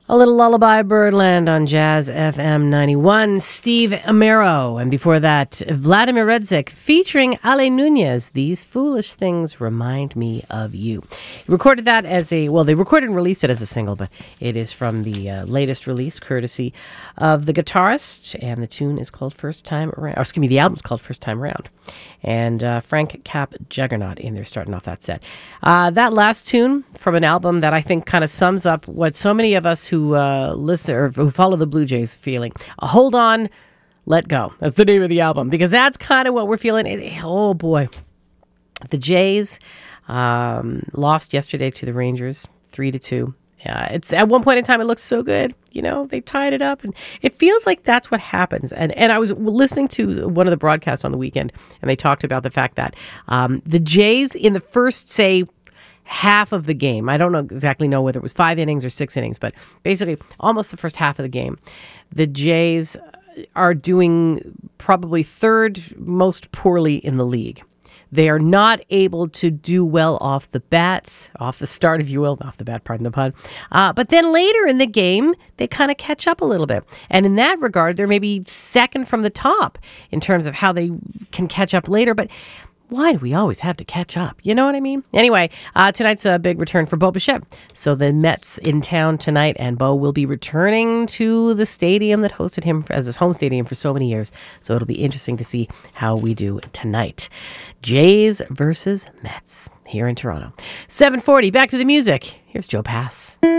A little lullaby Birdland on Jazz FM 91. Steve Amero. And before that, Vladimir Redzik featuring Ale Nunez. These foolish things remind me of you. He recorded that as they recorded and released it as a single, but it is from the latest release, courtesy of the guitarist. And the tune is called First Time Around. The album's called First Time Around. And Frank Cap Juggernaut in there starting off that set. That last tune from an album that I think kind of sums up what so many of us who listen or who follow the Blue Jays feeling. Hold on, let go. That's the name of the album, because that's kind of what we're feeling. Oh boy, the Jays lost yesterday to the Rangers 3-2. It's at one point in time it looked so good. You know, they tied it up, and it feels like that's what happens. And I was listening to one of the broadcasts on the weekend, and they talked about the fact that the Jays in the first, say, half of the game, I don't exactly know whether it was 5 innings or 6 innings, but basically almost the first half of the game, the Jays are doing probably third most poorly in the league. They are not able to do well off the bat, off the start, if you will, off the bat, pardon the pun. But then later in the game, they kind of catch up a little bit. And in that regard, they're maybe second from the top in terms of how they can catch up later. But why do we always have to catch up? You know what I mean? Anyway, tonight's a big return for Bo Bichette. So the Mets in town tonight, and Bo will be returning to the stadium that hosted him as his home stadium for so many years. So it'll be interesting to see how we do tonight. Jays versus Mets here in Toronto. 7:40, back to the music. Here's Joe Pass.